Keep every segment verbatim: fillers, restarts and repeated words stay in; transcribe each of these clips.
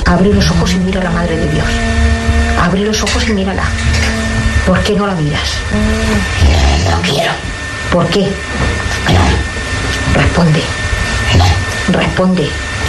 Abre los ojos y mira a la Madre de Dios. Abre los ojos y mírala. ¿Por qué no la miras? No quiero. ¿Por qué? No. Responde. No. Responde.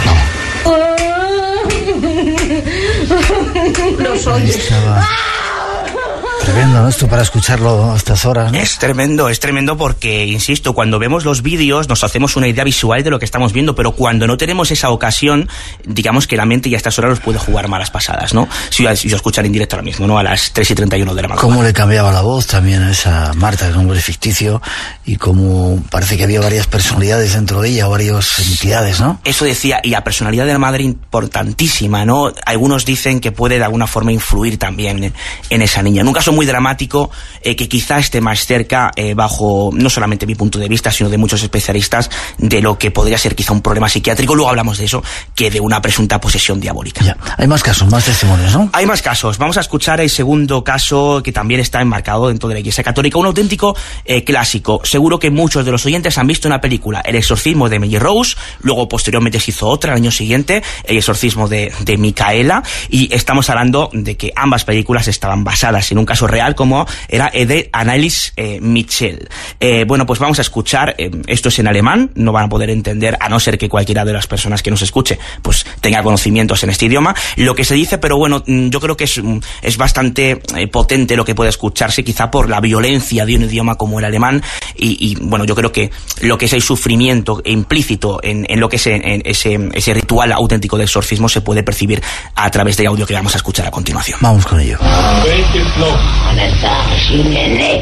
No. Los oyes. Tremendo, ¿no? Esto para escucharlo a estas horas, ¿no? Es tremendo, es tremendo porque, insisto, cuando vemos los vídeos nos hacemos una idea visual de lo que estamos viendo, pero cuando no tenemos esa ocasión, digamos que la mente ya a estas horas nos puede jugar malas pasadas, ¿no? Si os escuchan en directo ahora mismo, ¿no? A las tres y treinta y uno de la madrugada. Cómo le cambiaba la voz también a esa Marta, el nombre ficticio, y cómo parece que había varias personalidades dentro de ella, varias entidades, ¿no? Eso decía, y la personalidad de la madre importantísima, ¿no? Algunos dicen que puede de alguna forma influir también en, en esa niña. En un caso muy dramático, eh, que quizá esté más cerca, eh, bajo no solamente mi punto de vista, sino de muchos especialistas, de lo que podría ser quizá un problema psiquiátrico, luego hablamos de eso, que de una presunta posesión diabólica. Ya. Hay más casos, más testimonios, ¿no? Hay más casos. Vamos a escuchar el segundo caso que también está enmarcado dentro de la Iglesia Católica, un auténtico eh, clásico. Seguro que muchos de los oyentes han visto una película, El exorcismo de Emily Rose, luego posteriormente se hizo otra el año siguiente, El exorcismo de, de Micaela, y estamos hablando de que ambas películas estaban basadas en un caso real como era de Annelies eh, Michel. Eh, bueno, pues vamos a escuchar, eh, esto es en alemán, no van a poder entender a no ser que cualquiera de las personas que nos escuche pues tenga conocimientos en este idioma, lo que se dice, pero bueno, yo creo que es, es bastante eh, potente lo que puede escucharse, quizá por la violencia de un idioma como el alemán, y, y bueno, yo creo que lo que es el sufrimiento implícito en, en lo que es en ese, ese ritual auténtico de exorcismo se puede percibir a través del audio que vamos a escuchar a continuación. Vamos con ello. Nein!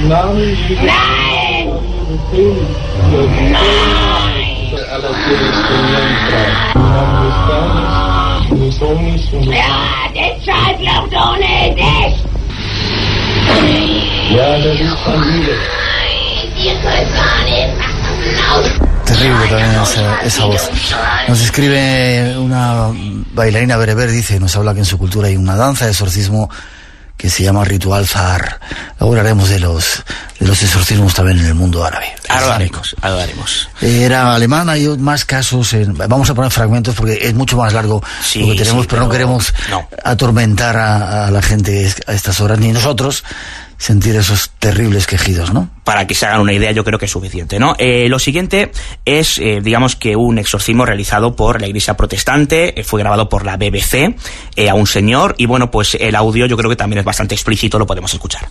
Ja, deshalb glaubt ohne dich! Ja, das ist Familie. Ihr könnt gar nicht machen. Terrible también esa, esa voz. Nos escribe una bailarina bereber, dice, nos habla que en su cultura hay una danza de exorcismo que se llama Ritual Zahar. Luego hablaremos de los, de los exorcismos también en el mundo árabe. Ahora lo haremos, ahora lo haremos. Era alemán, hay más casos, en, vamos a poner fragmentos porque es mucho más largo sí, lo que tenemos, sí, pero, pero no queremos no. atormentar a, a la gente a estas horas, ni nosotros sentir esos terribles quejidos, ¿no? Para que se hagan una idea, yo creo que es suficiente, ¿no? Eh, lo siguiente es, eh, digamos que un exorcismo realizado por la Iglesia Protestante, eh, fue grabado por la B B C eh, a un señor, y bueno, pues el audio yo creo que también es bastante explícito, lo podemos escuchar.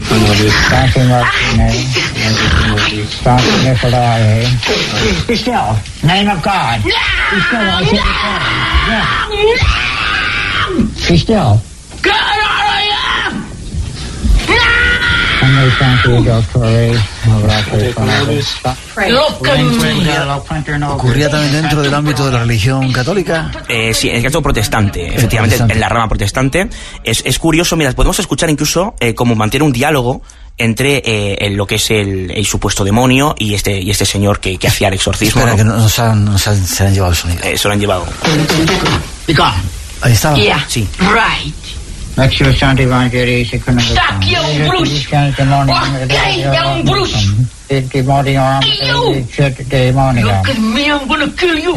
¿Ocurría también dentro del ámbito de la religión católica? Eh, sí, en el caso protestante, efectivamente, protestante. En la rama protestante. Es, es curioso, mira, podemos escuchar incluso eh, cómo mantiene un diálogo entre eh, el, lo que es el, el supuesto demonio y este y este señor que, que hacía el exorcismo. Espera, ¿no? que nos han, nos han, se han llevado el sonido. Eh, se lo han llevado. Ahí estaba. Yeah, sí. Right. Stuck you, Bruce! Okay, young Bruce! You! Look at me, I'm gonna kill you!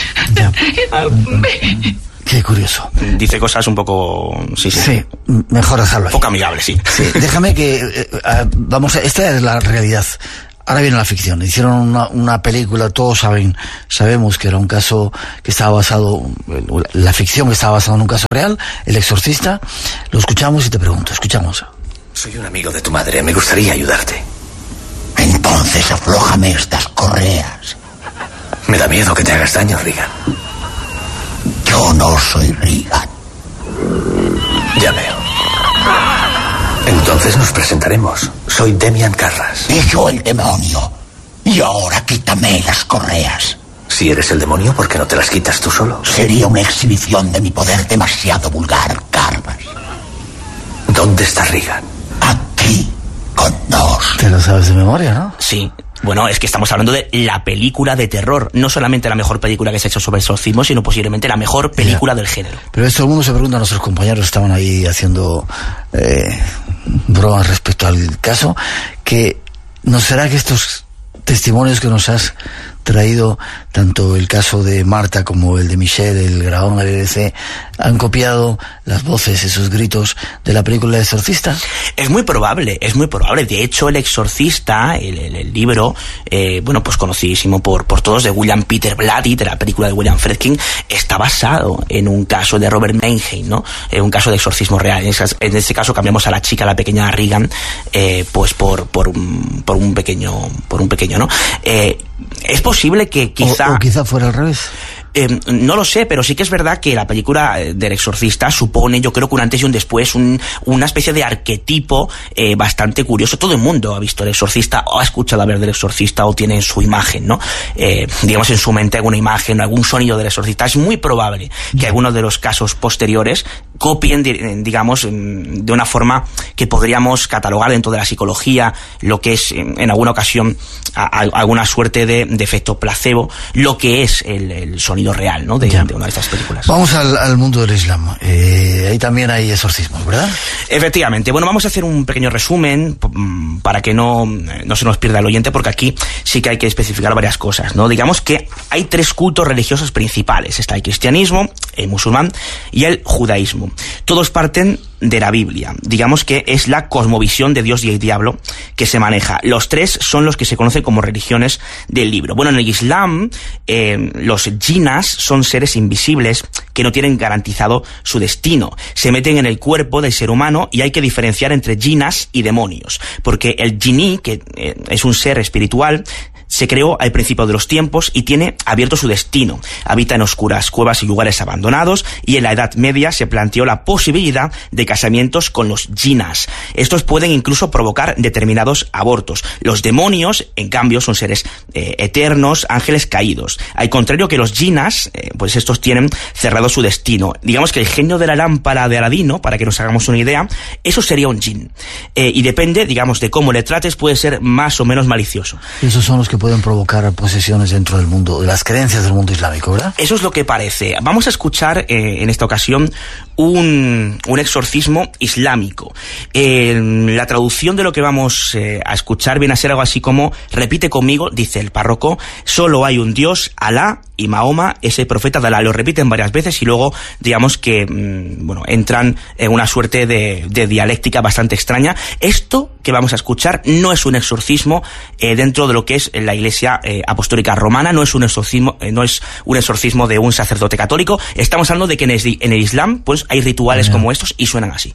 Qué curioso. Dice cosas un poco... Sí, sí. Sí, mejor dejarlo ahí. Poco amigable, sí. Sí, déjame que... Eh, uh, vamos a... Esta es la realidad. Ahora viene la ficción. Hicieron una, una película, todos saben, sabemos que era un caso que estaba basado, la ficción que estaba basada en un caso real, El exorcista. Lo escuchamos y te pregunto, escuchamos. Soy un amigo de tu madre, me gustaría ayudarte. Entonces aflójame estas correas. Me da miedo que te hagas daño, Regan. Yo no soy Regan. Ya veo. Entonces nos presentaremos. Soy Demian Carras. Y yo el demonio. Y ahora quítame las correas. Si eres el demonio, ¿por qué no te las quitas tú solo? Sería una exhibición de mi poder demasiado vulgar, Carras. ¿Dónde está Regan? Aquí, con nos. Te lo sabes de memoria, ¿no? Sí. Bueno, es que estamos hablando de la película de terror. No solamente la mejor película que se ha hecho sobre exorcismo, sino posiblemente la mejor película ya. del género. Pero esto el mundo se pregunta, nuestros compañeros estaban ahí haciendo eh, bromas respecto al caso, que ¿no será que estos testimonios que nos has traído, tanto el caso de Marta como el de Michelle, el grabado en la B B C, han copiado las voces, esos gritos de la película El Exorcista? Es muy probable, es muy probable. De hecho, El Exorcista, el, el, el libro, eh, bueno, pues conocidísimo por, por todos, de William Peter Blatty, de la película de William Friedkin, está basado en un caso de Robert Mannheim, ¿no? Eh, un caso de exorcismo real. En, esas, en este caso cambiamos a la chica, la pequeña Regan, eh, pues por, por, un, por un pequeño, por un pequeño, ¿no? Eh, es posible que quizá... O, o quizá fuera al revés. Eh, no lo sé, pero sí que es verdad que la película del Exorcista supone, yo creo que un antes y un después, un, una especie de arquetipo eh, bastante curioso. Todo el mundo ha visto El Exorcista, o ha escuchado hablar del Exorcista, o tiene en su imagen, ¿no? Eh, digamos, en su mente alguna imagen, algún sonido del Exorcista. Es muy probable que algunos de los casos posteriores copien, digamos, de una forma que podríamos catalogar dentro de la psicología, lo que es, en alguna ocasión, a, a, alguna suerte de, de efecto placebo, lo que es el, el sonido real, ¿no? De, de una de estas películas. Vamos al, al mundo del Islam. Eh, ahí también hay exorcismos, ¿verdad? Efectivamente. Bueno, vamos a hacer un pequeño resumen para que no, no se nos pierda el oyente, porque aquí sí que hay que especificar varias cosas, ¿no? Digamos que hay tres cultos religiosos principales. Está el cristianismo, el musulmán y el judaísmo. Todos parten de la Biblia. Digamos que es la cosmovisión de Dios y el diablo que se maneja. Los tres son los que se conocen como religiones del libro. Bueno, en el Islam, eh, los jinas son seres invisibles que no tienen garantizado su destino. Se meten en el cuerpo del ser humano y hay que diferenciar entre jinas y demonios, porque el jiní, que eh, es un ser espiritual, se creó al principio de los tiempos y tiene abierto su destino. Habita en oscuras cuevas y lugares abandonados, y en la Edad Media se planteó la posibilidad de casamientos con los jinas. Estos pueden incluso provocar determinados abortos. Los demonios, en cambio, son seres eh, eternos, ángeles caídos. Al contrario que los jinas, eh, pues estos tienen cerrado su destino. Digamos que el genio de la lámpara de Aladino, para que nos hagamos una idea, eso sería un jin. Eh, y depende, digamos, de cómo le trates, puede ser más o menos malicioso. Esos son los que pueden provocar posesiones dentro del mundo, de las creencias del mundo islámico, ¿verdad? Eso es lo que parece. Vamos a escuchar eh, en esta ocasión un, un exorcismo islámico. Eh, la traducción de lo que vamos eh, a escuchar viene a ser algo así como: repite conmigo, dice el párroco, solo hay un Dios, Alá, y Mahoma es el profeta de Alá. Lo repiten varias veces y luego, digamos que, mmm, bueno, entran en una suerte de, de dialéctica bastante extraña. Esto que vamos a escuchar no es un exorcismo eh, dentro de lo que es la Iglesia eh, Apostólica Romana, no es un exorcismo, eh, no es un exorcismo de un sacerdote católico. Estamos hablando de que en el, en el Islam, pues, hay rituales como estos y suenan así.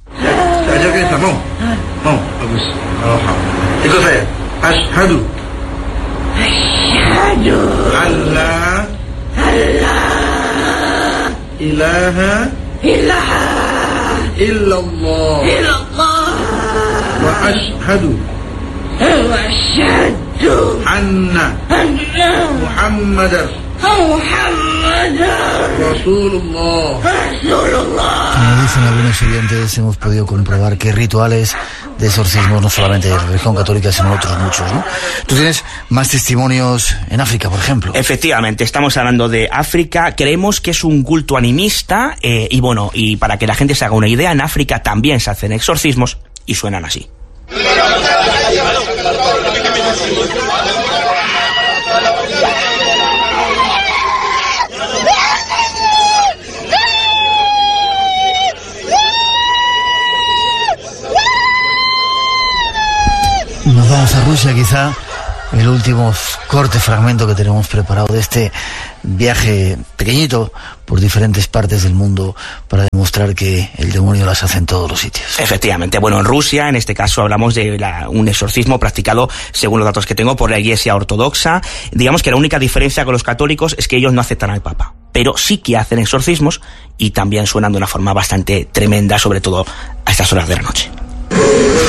Ashhadu alla ilaha illallah wa ashhadu anna Muhammadar Rasulullah. Como dicen algunos oyentes, hemos podido comprobar que rituales de exorcismo, no solamente de la religión católica, sino otros muchos, ¿no? Tú tienes más testimonios en África, por ejemplo. Efectivamente, estamos hablando de África. Creemos que es un culto animista, eh, y bueno, y para que la gente se haga una idea, en África también se hacen exorcismos y suenan así. Nos vamos a Rusia, quizá el último corte fragmento que tenemos preparado de este viaje pequeñito por diferentes partes del mundo para demostrar que el demonio las hace en todos los sitios. Efectivamente. Bueno, en Rusia, en este caso, hablamos de la, un exorcismo practicado, según los datos que tengo, por la Iglesia Ortodoxa. Digamos que la única diferencia con los católicos es que ellos no aceptan al Papa, pero sí que hacen exorcismos y también suenan de una forma bastante tremenda, sobre todo a estas horas de la noche.